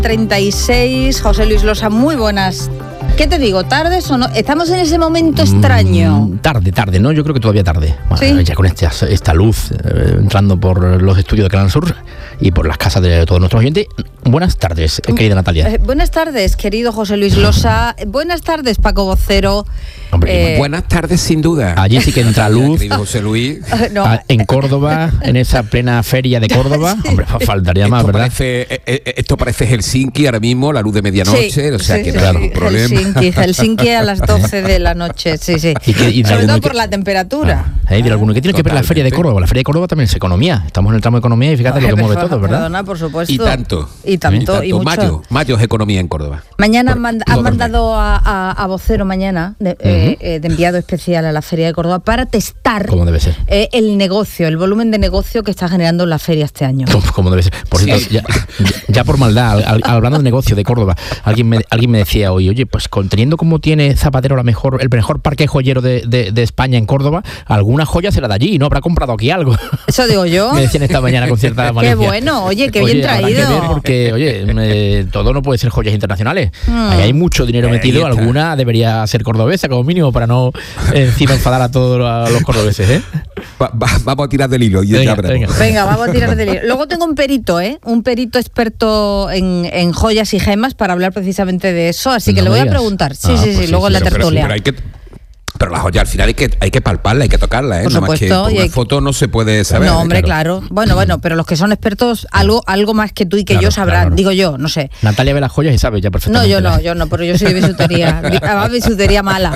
36. José Luis Losa, muy buenas. ¿Qué te digo? ¿Tardes o no? ¿Estamos en ese momento extraño? Tarde, ¿no? Yo creo que todavía tarde. Bueno, ¿sí? Ya con esta luz entrando por los estudios de Canal Sur y por las casas de todos nuestros oyentes. Buenas tardes, querida Natalia. Buenas tardes, querido José Luis Losa. Buenas tardes, Paco Vocero. Hombre, buenas tardes, sin duda. Allí sí que entra luz. Querido José Luis. No. En Córdoba, en esa plena feria de Córdoba. Sí. Hombre, faltaría más, ¿verdad? Esto parece Helsinki ahora mismo, la luz de medianoche. Sí, o sea, sí, que no hay ningún problema. Helsinki a las 12 de la noche, sí. Sobre todo por la temperatura. ¿Qué tiene que ver la feria de Córdoba? La feria de Córdoba también es economía. Estamos en el tramo de economía y fíjate lo que mueve todo, ¿verdad? Perdona, por supuesto. Y tanto. Y mucho. Mayo es economía en Córdoba. Mañana han mandado a Vocero mañana de enviado especial a la feria de Córdoba para testar como debe ser el negocio, el volumen de negocio que está generando la feria este año. Como debe ser. Por cierto, ya por maldad, hablando de negocio de Córdoba, alguien me decía hoy, oye, pues teniendo como tiene Zapatero el mejor parque joyero de España en Córdoba, alguna joya será de allí, ¿no? Habrá comprado aquí algo. Eso digo yo. Me decían esta mañana con cierta malicia. Qué bueno, oye, qué bien traído. Porque, todo no puede ser joyas internacionales. Ahí hay mucho dinero metido, alguna debería ser cordobesa como mínimo para no encima enfadar a todos los cordobeses, ¿eh? Vamos a tirar del hilo. Venga, vamos a tirar del hilo. Luego tengo un perito experto en joyas y gemas para hablar precisamente de eso, así que le voy a preguntar. Sí, luego en la tertulia. Pero la joya al final hay que palparla, hay que tocarla, ¿eh? Por supuesto. Más que por una foto no se puede saber. No, hombre, claro. Bueno, pero los que son expertos, algo más que tú y que yo sabrán. Claro. Digo yo, no sé. Natalia ve las joyas y sabe ya perfectamente. Yo no, pero yo soy de bisutería. Además, bisutería mala.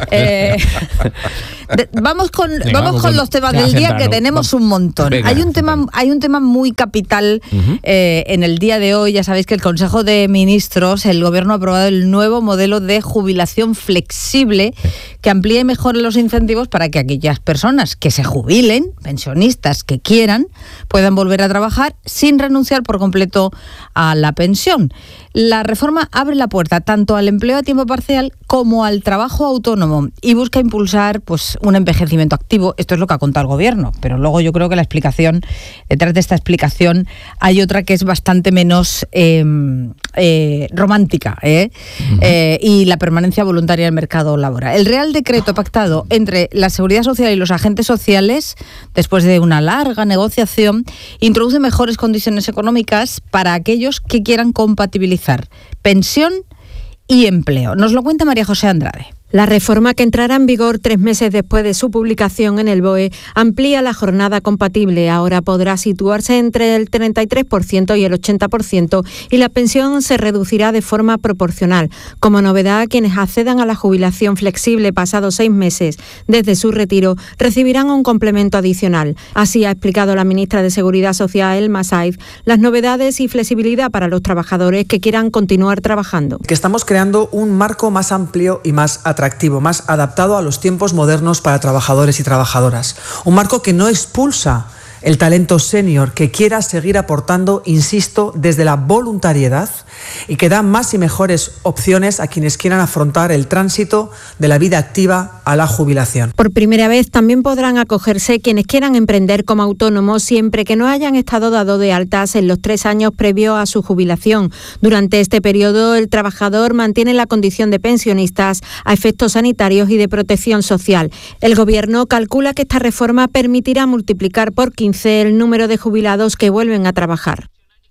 Vamos con los temas del día, que tenemos un montón. Venga, hay un tema muy capital en el día de hoy. Ya sabéis que el Consejo de Ministros, el Gobierno ha aprobado el nuevo modelo de jubilación flexible que amplía y mejora los incentivos para que aquellas personas que se jubilen, pensionistas que quieran, puedan volver a trabajar sin renunciar por completo a la pensión. La reforma abre la puerta tanto al empleo a tiempo parcial como al trabajo autónomo y busca impulsar un envejecimiento activo. Esto es lo que ha contado el Gobierno, pero luego yo creo que detrás de esta explicación hay otra que es bastante menos romántica, y la permanencia voluntaria en el mercado laboral. El Real Decreto pactado entre la Seguridad Social y los agentes sociales, después de una larga negociación, introduce mejores condiciones económicas para aquellos que quieran compatibilizar pensión y empleo. Nos lo cuenta María José Andrade. La reforma, que entrará en vigor 3 meses después de su publicación en el BOE, amplía la jornada compatible. Ahora podrá situarse entre el 33% y el 80% y la pensión se reducirá de forma proporcional. Como novedad, quienes accedan a la jubilación flexible pasados 6 meses desde su retiro recibirán un complemento adicional. Así ha explicado la ministra de Seguridad Social, Elma Saiz, las novedades y flexibilidad para los trabajadores que quieran continuar trabajando. Que estamos creando un marco más amplio y más atractivo, más adaptado a los tiempos modernos para trabajadores y trabajadoras. Un marco que no expulsa el talento senior, que quiera seguir aportando, insisto, desde la voluntariedad, y que da más y mejores opciones a quienes quieran afrontar el tránsito de la vida activa a la jubilación. Por primera vez también podrán acogerse quienes quieran emprender como autónomos, siempre que no hayan estado dados de altas en los 3 años previos a su jubilación. Durante este periodo, el trabajador mantiene la condición de pensionistas a efectos sanitarios y de protección social. El Gobierno calcula que esta reforma permitirá multiplicar por 15 el número de jubilados que vuelven a trabajar.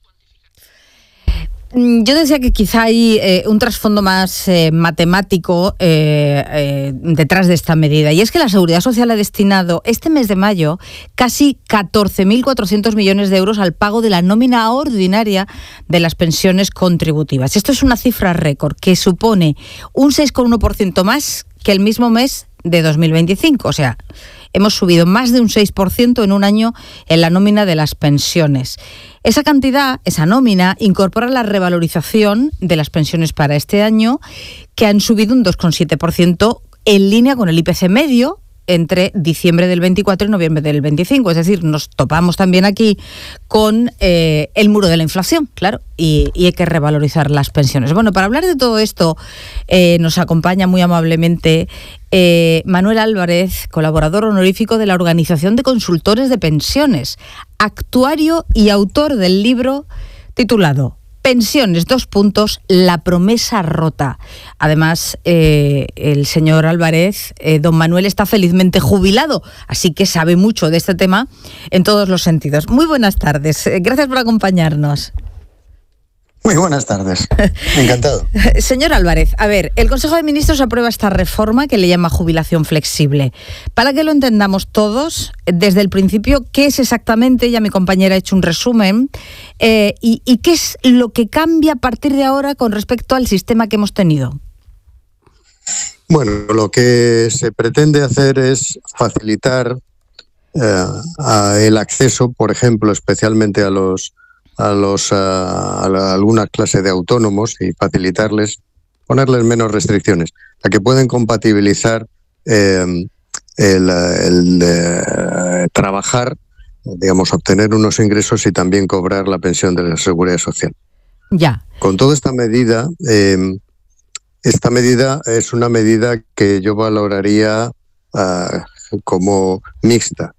Yo decía que quizá hay un trasfondo más matemático detrás de esta medida, y es que la Seguridad Social ha destinado este mes de mayo casi 14.400 millones de euros al pago de la nómina ordinaria de las pensiones contributivas. Esto es una cifra récord que supone un 6,1% más que el mismo mes de 2025, o sea, hemos subido más de un 6% en un año en la nómina de las pensiones. Esa cantidad, esa nómina, incorpora la revalorización de las pensiones para este año, que han subido un 2,7% en línea con el IPC medio entre diciembre del 24 y noviembre del 25. Es decir, nos topamos también aquí con el muro de la inflación, claro, y hay que revalorizar las pensiones. Bueno, para hablar de todo esto nos acompaña muy amablemente Manuel Álvarez, colaborador honorífico de la Organización de Consultores de Pensiones, actuario y autor del libro titulado Pensiones, 2 puntos, la promesa rota. Además, el señor Álvarez, don Manuel, está felizmente jubilado, así que sabe mucho de este tema en todos los sentidos. Muy buenas tardes, gracias por acompañarnos. Muy buenas tardes, encantado. Señor Álvarez, a ver, el Consejo de Ministros aprueba esta reforma que le llama jubilación flexible. Para que lo entendamos todos, desde el principio, ¿qué es exactamente? Ya mi compañera ha hecho un resumen. ¿Y qué es lo que cambia a partir de ahora con respecto al sistema que hemos tenido? Bueno, lo que se pretende hacer es facilitar el acceso, por ejemplo, especialmente a algunas clases de autónomos y facilitarles, ponerles menos restricciones, a que pueden compatibilizar trabajar, digamos, obtener unos ingresos y también cobrar la pensión de la Seguridad Social. Ya. Con toda esta medida es una medida que yo valoraría como mixta.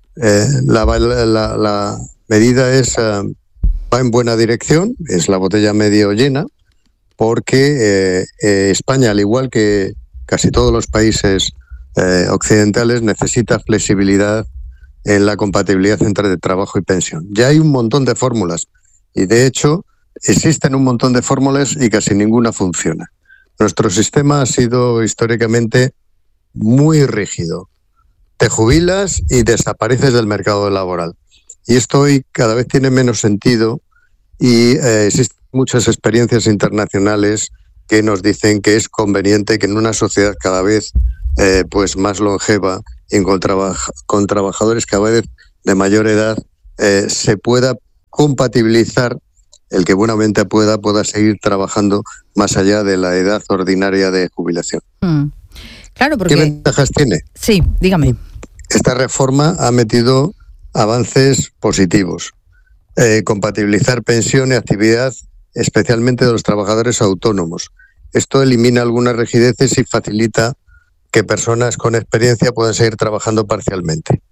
La medida va en buena dirección, es la botella medio llena, porque España, al igual que casi todos los países occidentales, necesita flexibilidad en la compatibilidad entre trabajo y pensión. Ya hay un montón de fórmulas y, de hecho, existen un montón de fórmulas y casi ninguna funciona. Nuestro sistema ha sido históricamente muy rígido. Te jubilas y desapareces del mercado laboral. Y esto hoy cada vez tiene menos sentido y existen muchas experiencias internacionales que nos dicen que es conveniente que en una sociedad cada vez pues más longeva y con trabajadores cada vez de mayor edad se pueda compatibilizar el que buenamente pueda seguir trabajando más allá de la edad ordinaria de jubilación. Claro, porque... ¿Qué ventajas tiene? Sí, dígame. Esta reforma ha metido avances positivos. Compatibilizar pensión y actividad, especialmente de los trabajadores autónomos. Esto elimina algunas rigideces y facilita que personas con experiencia puedan seguir trabajando parcialmente.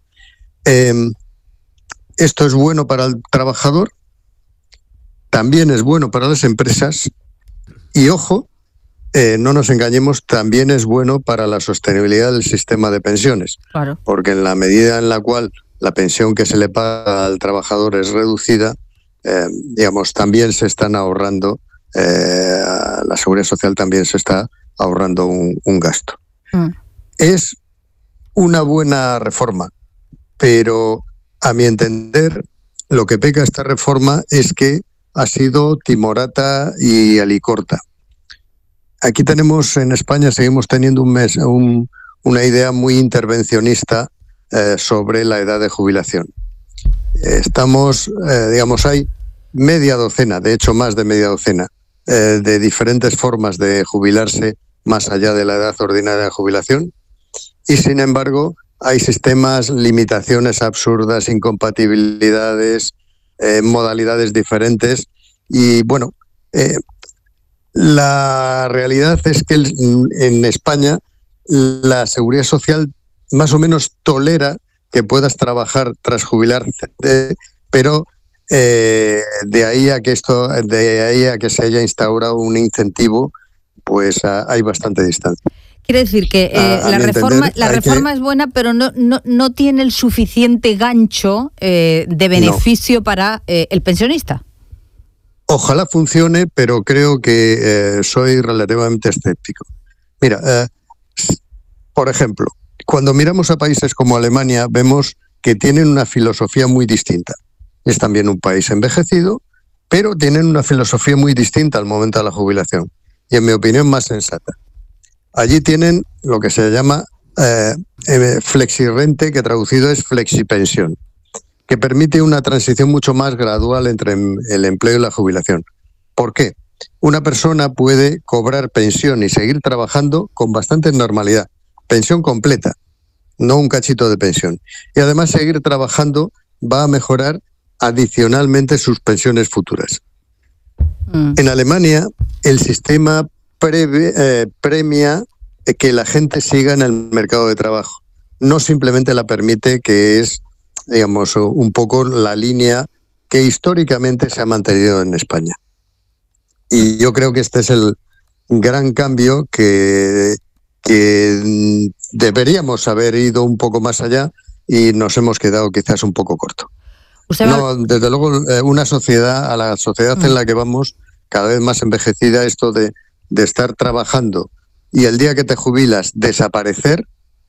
Esto es bueno para el trabajador, también es bueno para las empresas y, ojo, no nos engañemos, también es bueno para la sostenibilidad del sistema de pensiones. Claro. Porque en la medida en la cual la pensión que se le paga al trabajador es reducida, digamos, también se están ahorrando, la Seguridad Social también se está ahorrando un gasto. Es una buena reforma, pero a mi entender lo que peca esta reforma es que ha sido timorata y alicorta. Aquí tenemos, en España, seguimos teniendo una idea muy intervencionista sobre la edad de jubilación. Estamos, digamos, hay media docena, de hecho más de media docena, de diferentes formas de jubilarse más allá de la edad ordinaria de jubilación, y sin embargo hay sistemas, limitaciones absurdas, incompatibilidades, modalidades diferentes, y bueno, la realidad es que en España la Seguridad Social más o menos tolera que puedas trabajar tras jubilarte, pero de ahí a que se haya instaurado un incentivo, pues hay bastante distancia. Quiere decir que la reforma es buena, pero no tiene el suficiente gancho de beneficio para el pensionista. Ojalá funcione, pero creo que soy relativamente escéptico. Mira, por ejemplo, cuando miramos a países como Alemania, vemos que tienen una filosofía muy distinta. Es también un país envejecido, pero tienen una filosofía muy distinta al momento de la jubilación, y en mi opinión más sensata. Allí tienen lo que se llama flexirrente, que traducido es flexipensión, que permite una transición mucho más gradual entre el empleo y la jubilación. ¿Por qué? Una persona puede cobrar pensión y seguir trabajando con bastante normalidad. Pensión completa, no un cachito de pensión. Y además seguir trabajando va a mejorar adicionalmente sus pensiones futuras. En Alemania el sistema premia que la gente siga en el mercado de trabajo. No simplemente la permite, que es, digamos, un poco la línea que históricamente se ha mantenido en España. Y yo creo que este es el gran cambio que deberíamos haber ido un poco más allá y nos hemos quedado quizás un poco corto. No, desde luego, a la sociedad en la que vamos, cada vez más envejecida, esto de estar trabajando y el día que te jubilas desaparecer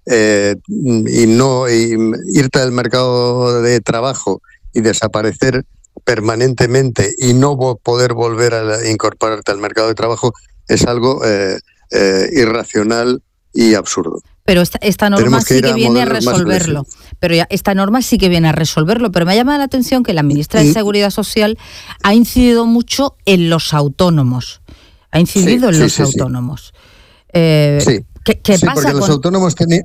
y irte al mercado de trabajo y desaparecer permanentemente y no poder volver a incorporarte al mercado de trabajo es algo irracional y absurdo. Pero esta norma sí que viene a resolverlo. Esta norma sí que viene a resolverlo. Pero me ha llamado la atención que la ministra de Seguridad Social ha incidido mucho en los autónomos. Ha incidido en los autónomos. Sí. ¿Qué pasa porque los autónomos tenían...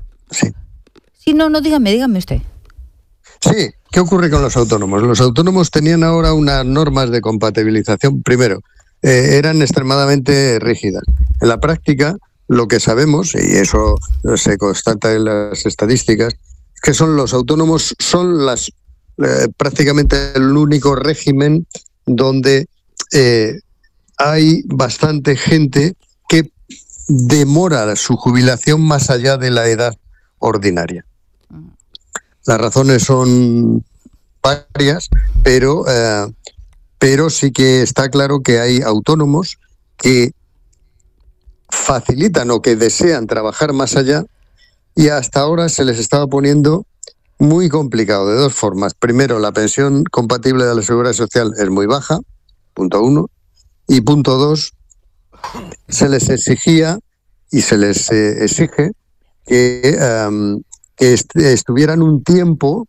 Sí, no, dígame usted. Sí, ¿qué ocurre con los autónomos? Los autónomos tenían ahora unas normas de compatibilización. Primero, eran extremadamente rígidas. En la práctica, lo que sabemos, y eso se constata en las estadísticas, es que los autónomos son prácticamente el único régimen donde hay bastante gente que demora su jubilación más allá de la edad ordinaria. Las razones son varias, pero sí que está claro que hay autónomos que facilitan o que desean trabajar más allá y hasta ahora se les estaba poniendo muy complicado de dos formas. Primero, la pensión compatible de la Seguridad Social es muy baja, punto 1, y punto 2, se les exigía y se les exige que estuvieran un tiempo,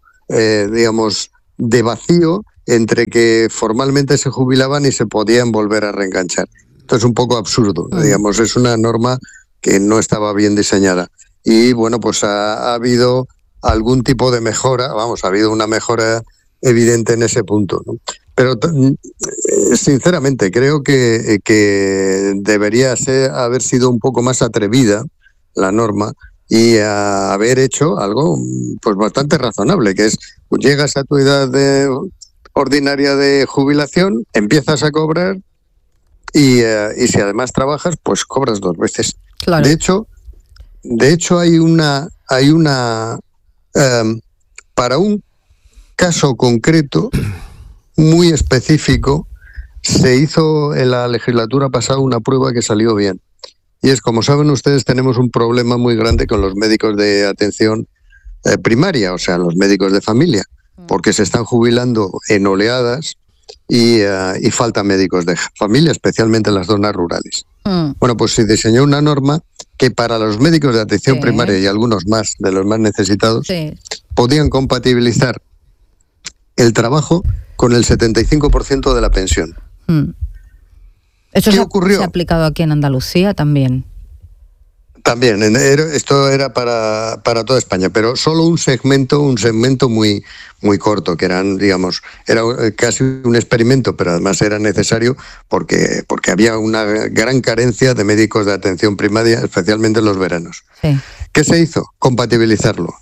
de vacío entre que formalmente se jubilaban y se podían volver a reenganchar. Esto es un poco absurdo, es una norma que no estaba bien diseñada. Y bueno, pues ha habido algún tipo de mejora, ha habido una mejora evidente en ese punto, ¿no? Pero sinceramente creo que debería haber sido un poco más atrevida la norma y haber hecho algo pues bastante razonable, que es, pues llegas a tu edad ordinaria de jubilación, empiezas a cobrar y si además trabajas, pues cobras 2 veces. Claro. De hecho hay una para un caso concreto muy específico, se hizo en la legislatura pasada una prueba que salió bien. Y es, como saben ustedes, tenemos un problema muy grande con los médicos de atención primaria, o sea, los médicos de familia, porque se están jubilando en oleadas y falta médicos de familia, especialmente en las zonas rurales. Bueno, pues se diseñó una norma que para los médicos de atención primaria y algunos más, de los más necesitados, podían compatibilizar el trabajo con el 75% de la pensión. ¿Eso se ha aplicado aquí en Andalucía también? También, esto era para toda España, pero solo un segmento muy muy corto, que era casi un experimento, pero además era necesario porque había una gran carencia de médicos de atención primaria, especialmente en los veranos. Sí. ¿Qué se hizo? Compatibilizarlo.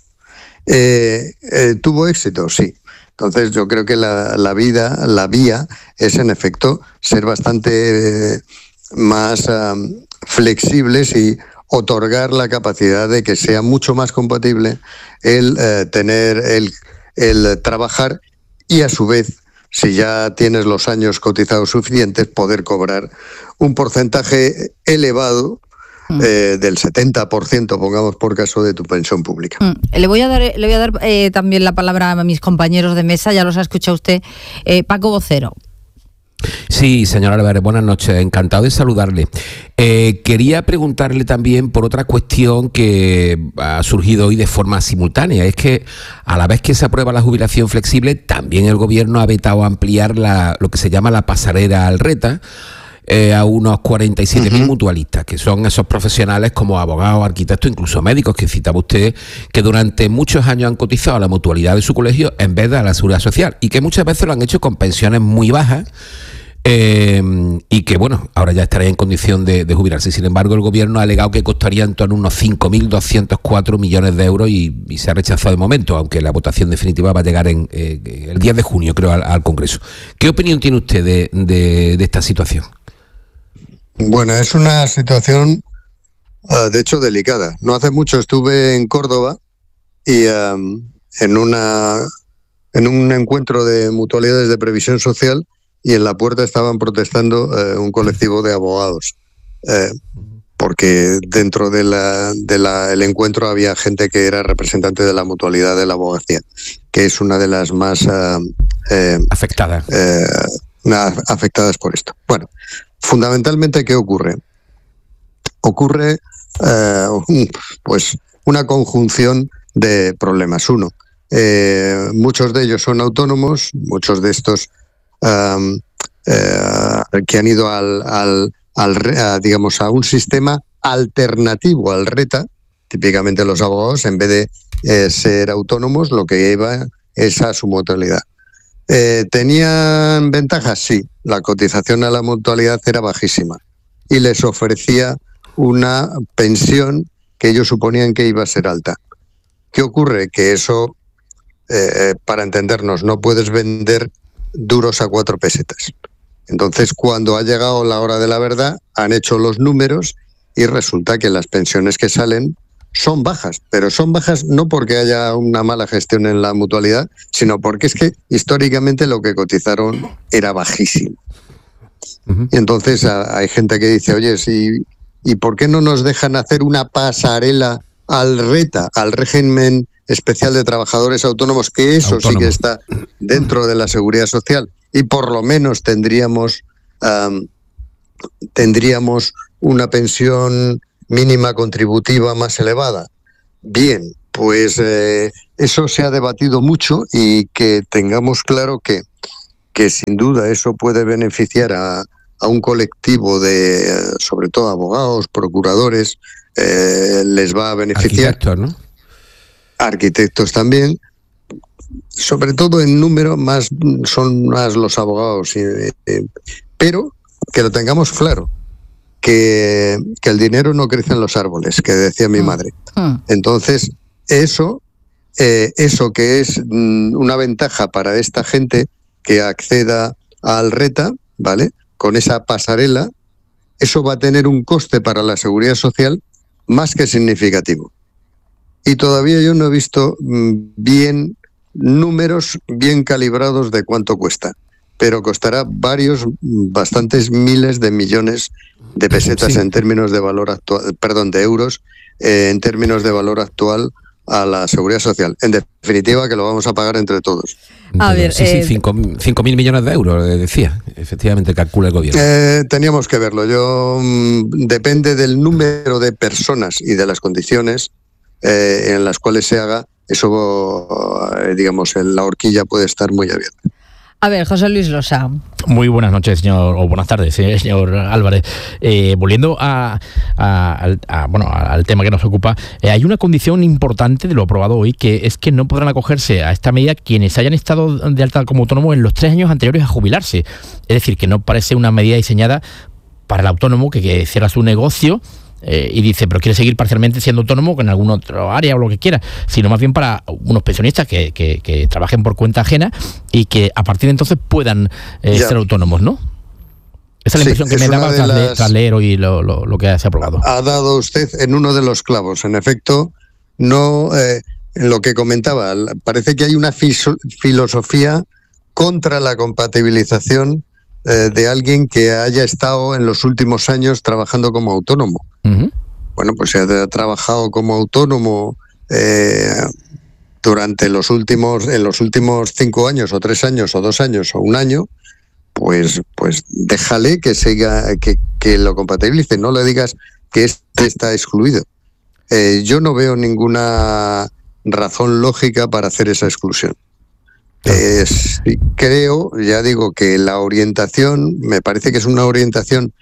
¿Tuvo éxito? Sí. Entonces yo creo que la vía es en efecto ser bastante más flexibles y otorgar la capacidad de que sea mucho más compatible el tener el trabajar y a su vez, si ya tienes los años cotizados suficientes, poder cobrar un porcentaje elevado del 70%, pongamos por caso, de tu pensión pública. Le voy a dar también la palabra a mis compañeros de mesa, ya los ha escuchado usted. Paco Vocero. Sí, señor Álvarez, buenas noches, encantado de saludarle. Quería preguntarle también por otra cuestión que ha surgido hoy de forma simultánea. Es que a la vez que se aprueba la jubilación flexible, también el gobierno ha vetado ampliar lo que se llama la pasarela al RETA a unos 47.000 mutualistas, que son esos profesionales como abogados, arquitectos, incluso médicos, que citaba usted, que durante muchos años han cotizado a la mutualidad de su colegio en vez de a la Seguridad Social, y que muchas veces lo han hecho con pensiones muy bajas, y que, bueno, ahora ya estaría en condición de jubilarse. Sin embargo, el gobierno ha alegado que costaría en torno a unos 5.204 millones de euros y se ha rechazado de momento, aunque la votación definitiva va a llegar el 10 de junio, creo, al Congreso. ¿Qué opinión tiene usted de esta situación? Bueno, es una situación, de hecho, delicada. No hace mucho estuve en Córdoba y en un encuentro de mutualidades de previsión social, y en la puerta estaban protestando un colectivo de abogados, porque dentro del encuentro había gente que era representante de la mutualidad de la abogacía, que es una de las más afectadas por esto. Bueno, fundamentalmente, ¿qué ocurre? Ocurre pues una conjunción de problemas. Uno, muchos de ellos son autónomos, muchos de estos que han ido digamos, a un sistema alternativo al RETA. Típicamente los abogados, en vez de ser autónomos, lo que iba es a su mutualidad. ¿Tenían ventajas? Sí. La cotización a la mutualidad era bajísima y les ofrecía una pensión que ellos suponían que iba a ser alta. ¿Qué ocurre? Que eso, para entendernos, no puedes vender duros a 4 pesetas. Entonces, cuando ha llegado la hora de la verdad, han hecho los números y resulta que las pensiones que salen son bajas, pero son bajas no porque haya una mala gestión en la mutualidad, sino porque es que históricamente lo que cotizaron era bajísimo. Y entonces hay gente que dice, oye, ¿y por qué no nos dejan hacer una pasarela al RETA, al régimen especial de trabajadores autónomos, que eso sí que está dentro de la seguridad social, y por lo menos tendríamos una pensión mínima contributiva más elevada? Bien, pues eso se ha debatido mucho, y que tengamos claro que sin duda eso puede beneficiar a un colectivo de, sobre todo, abogados, procuradores, les va a beneficiar. Arquitectos, ¿no? Arquitectos también, sobre todo en número son más los abogados, pero que lo tengamos claro, que el dinero no crece en los árboles, que decía mi madre. Entonces, eso que es una ventaja para esta gente que acceda al RETA, ¿vale?, con esa pasarela, eso va a tener un coste para la seguridad social más que significativo. Y todavía yo no he visto números bien calibrados de cuánto cuesta, pero costará bastantes miles de millones de pesetas, sí, en términos de valor actual, de euros, en términos de valor actual a la seguridad social. En definitiva, que lo vamos a pagar entre todos. A ver, sí, 5.000 millones de euros, decía. Efectivamente, calcula el gobierno. Teníamos que verlo. Depende del número de personas y de las condiciones en las cuales se haga, eso, digamos, la horquilla puede estar muy abierta. A ver, José Luis Losa. Muy buenas noches, señor, o buenas tardes, señor Álvarez. Volviendo al tema que nos ocupa, hay una condición importante de lo aprobado hoy, que es que no podrán acogerse a esta medida quienes hayan estado de alta como autónomo en los 3 años anteriores a jubilarse. Es decir, que no parece una medida diseñada para el autónomo que cierra su negocio y dice, pero quiere seguir parcialmente siendo autónomo en alguna otra área o lo que quiera, sino más bien para unos pensionistas que trabajen por cuenta ajena y que a partir de entonces puedan ser autónomos, ¿no? Esa es la impresión que me daba tras leer hoy lo que se ha aprobado. Ha dado usted en uno de los clavos. En efecto, no lo que comentaba, parece que hay una filosofía contra la compatibilización de alguien que haya estado en los últimos años trabajando como autónomo. Uh-huh. Bueno, pues si ha trabajado como autónomo durante en los últimos 5 años, o 3 años, o 2 años, o 1 año, pues déjale que siga, que lo compatibilice. No le digas que este está excluido. Yo no veo ninguna razón lógica para hacer esa exclusión. Creo, ya digo, que la orientación me parece que es una orientación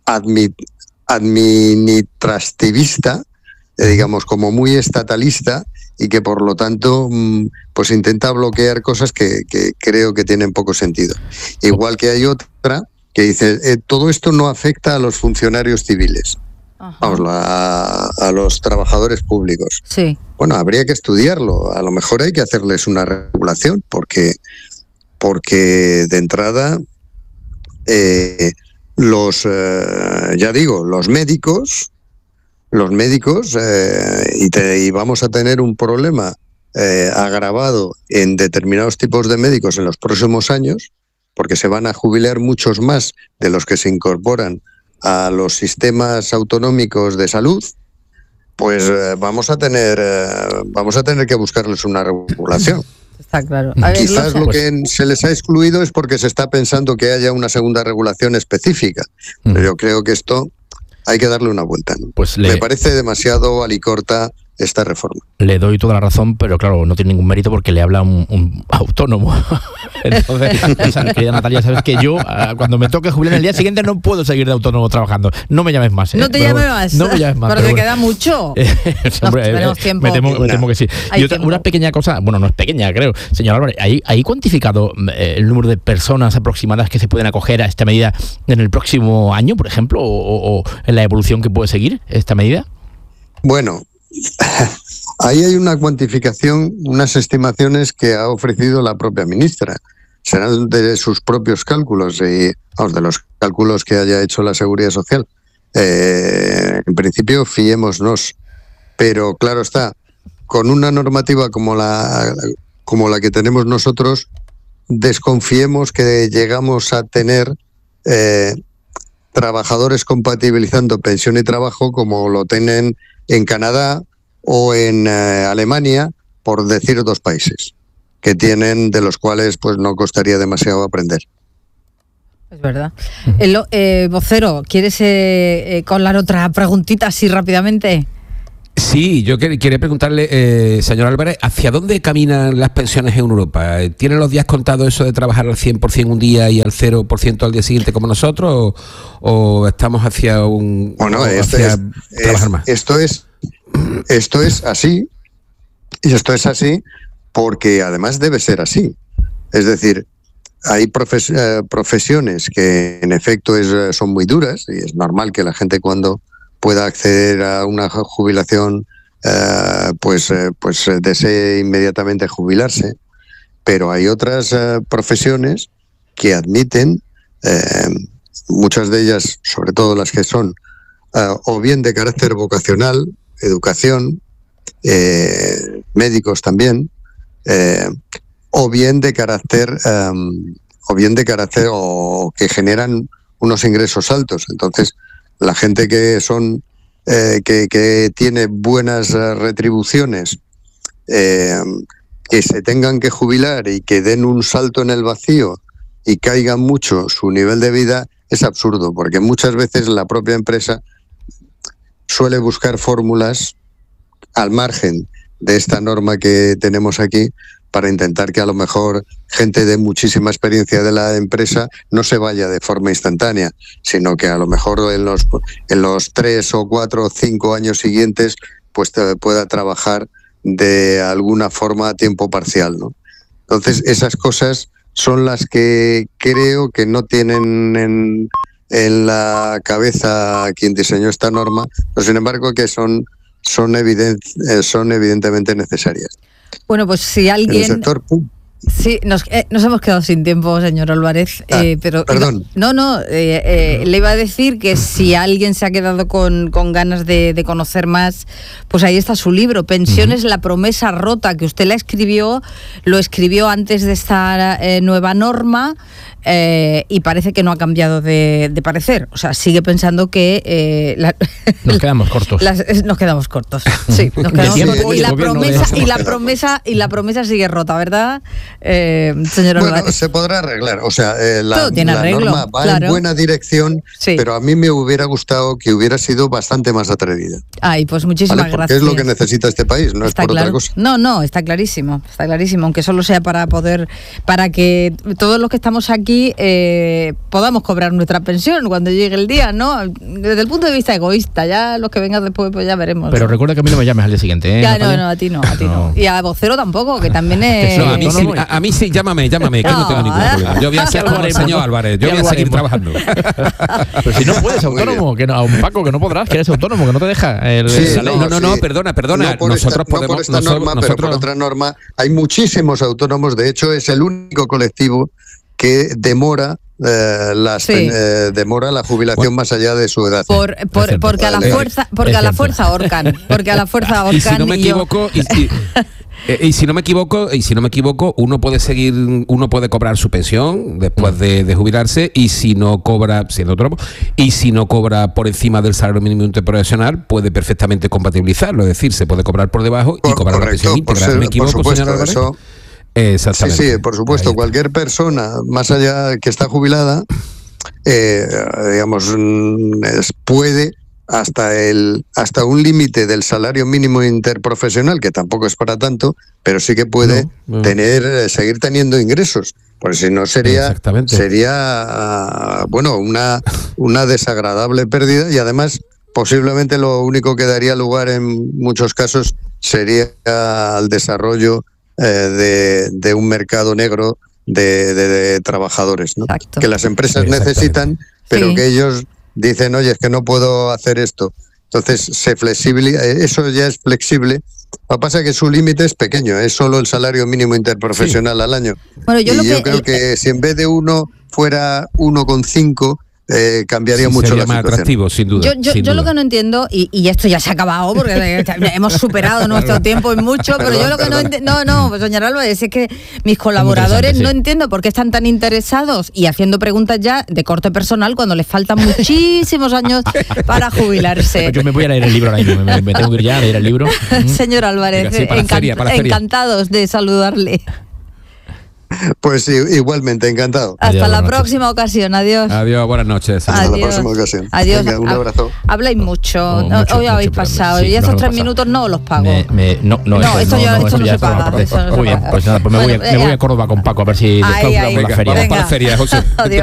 administrativista, digamos, como muy estatalista, y que por lo tanto pues intenta bloquear cosas que creo que tienen poco sentido. Igual que hay otra que dice, todo esto no afecta a los funcionarios civiles. Vamos, a los trabajadores públicos. Sí. Bueno, habría que estudiarlo. A lo mejor hay que hacerles una regulación, porque de entrada los médicos, y vamos a tener un problema agravado en determinados tipos de médicos en los próximos años, porque se van a jubilar muchos más de los que se incorporan a los sistemas autonómicos de salud, pues vamos a tener que buscarles una regulación. Está claro. Quizás lo que se les ha excluido es porque se está pensando que haya una segunda regulación específica, pero yo creo que esto hay que darle una vuelta, ¿no? Pues me parece demasiado alicorta esta reforma. Le doy toda la razón, pero claro, no tiene ningún mérito porque le habla un autónomo. Entonces, querida Natalia, sabes que yo, cuando me toque jubilar el día siguiente, no puedo seguir de autónomo trabajando. No me llames más. No te llames más. No me llames más. Pero te queda mucho. Hombre, tiempo. Me temo que sí. Y una pequeña cosa, bueno, no es pequeña, creo. Señor Álvarez, ¿hay cuantificado el número de personas aproximadas que se pueden acoger a esta medida en el próximo año, por ejemplo, o en la evolución que puede seguir esta medida? Bueno, ahí hay una cuantificación, unas estimaciones que ha ofrecido la propia ministra. Serán de sus propios cálculos y de los cálculos que haya hecho la Seguridad Social. En principio, fiémonos. Pero claro está, con una normativa como la que tenemos nosotros, desconfiemos que llegamos a tener trabajadores compatibilizando pensión y trabajo como lo tienen en Canadá o en Alemania, por decir 2 países que tienen, de los cuales pues no costaría demasiado aprender. Es verdad. Vocero, ¿quieres colar otra preguntita así rápidamente? Sí, yo quería preguntarle, señor Álvarez, ¿hacia dónde caminan las pensiones en Europa? ¿Tienen los días contados eso de trabajar al 100% un día y al 0% al día siguiente como nosotros? ¿O estamos hacia un... Bueno, trabajar más? Esto es así, y esto es así porque además debe ser así. Es decir, hay profesiones que en efecto son muy duras, y es normal que la gente cuando pueda acceder a una jubilación pues desee inmediatamente jubilarse, pero hay otras profesiones que admiten, muchas de ellas, sobre todo las que son o bien de carácter vocacional, educación, médicos también, o bien de carácter o que generan unos ingresos altos. Entonces, la gente que que tiene buenas retribuciones, que se tengan que jubilar y que den un salto en el vacío y caigan mucho su nivel de vida, es absurdo, porque muchas veces la propia empresa suele buscar fórmulas al margen de esta norma que tenemos aquí para intentar que a lo mejor gente de muchísima experiencia de la empresa no se vaya de forma instantánea, sino que a lo mejor en los 3 o 4 o 5 años siguientes pues pueda trabajar de alguna forma a tiempo parcial, ¿no? Entonces, esas cosas son las que creo que no tienen en la cabeza quien diseñó esta norma, pero sin embargo que son evidentemente necesarias. Bueno, pues si alguien... En el sector público. Sí, nos hemos quedado sin tiempo, señor Álvarez, pero perdón. Le iba a decir que si alguien se ha quedado con ganas de conocer más, pues ahí está su libro, Pensiones, la promesa rota, que usted lo escribió antes de esta nueva norma, y parece que no ha cambiado de parecer, o sea, sigue pensando que nos quedamos cortos. Nos quedamos cortos, sí, nos quedamos cortos. Y la promesa sigue rota, ¿verdad? Señor Álvarez. Bueno, se podrá arreglar, o sea, la norma va en buena dirección, sí, pero a mí me hubiera gustado que hubiera sido bastante más atrevida. Ay, pues muchísimas gracias. Porque es lo que necesita este país, no está es por otra cosa. No, está clarísimo, aunque solo sea para que todos los que estamos aquí podamos cobrar nuestra pensión cuando llegue el día, ¿no? Desde el punto de vista egoísta, ya los que vengan después pues ya veremos. Pero recuerda que a mí no me llames al día siguiente, ¿eh? Ya, no, a ti no. Y a Vocero tampoco, que también es... A mí sí, llámame, que no tengo ningún problema. Yo voy a ser como el señor Álvarez, yo voy a seguir trabajando. Pero si no puedes, autónomo, que no, Paco, que no podrás, que eres autónomo, que no te deja. No, perdona. Nosotros podemos... por esta norma, pero por otra norma. Hay muchísimos autónomos, de hecho es el único colectivo que demora demora la jubilación más allá de su edad. Porque a la fuerza ahorcan. Porque a la fuerza ahorcan. Y si no me equivoco, y si no me equivoco, uno puede cobrar su pensión después de jubilarse, y si no cobra, siendo autónomo, y si no cobra por encima del salario mínimo interprofesional, puede perfectamente compatibilizarlo, es decir, se puede cobrar por debajo y cobrar la pensión íntegra. ¿Me equivoco, por supuesto, señor Álvarez? eso. Exactamente. Sí, por supuesto. Cualquier persona, más allá que está jubilada, puede hasta un límite del salario mínimo interprofesional, que tampoco es para tanto, pero sí que puede seguir teniendo ingresos, porque si no sería una desagradable pérdida, y además posiblemente lo único que daría lugar en muchos casos sería al desarrollo de un mercado negro de trabajadores, ¿no? Que las empresas necesitan, pero que ellos dicen, oye, es que no puedo hacer esto. Entonces, eso ya es flexible. Lo que pasa es que su límite es pequeño, es solo el salario mínimo interprofesional al año. Bueno, yo creo que si en vez de 1 fuera 1,5, cambiaría mucho la más situación. Atractivo, sin duda. Yo lo que no entiendo, y esto ya se ha acabado porque hemos superado nuestro tiempo en mucho, pero yo lo que no entiendo, pues señor Álvarez, es que mis colaboradores no entiendo por qué están tan interesados y haciendo preguntas ya de corte personal cuando les faltan muchísimos años para jubilarse. Yo me voy a leer el libro ahora mismo, me tengo que ir ya a leer el libro. Señor Álvarez, encantados de saludarle. Pues sí, igualmente, encantado. Hasta la próxima ocasión, adiós. Adiós, buenas noches. Hasta la próxima ocasión. Adiós. Venga, un abrazo. Habláis mucho, hoy habéis pasado, y esos 3 minutos no os los pago. Esto no se paga. Muy bien, pues nada, me voy a Córdoba con Paco a ver si vamos para la feria, José.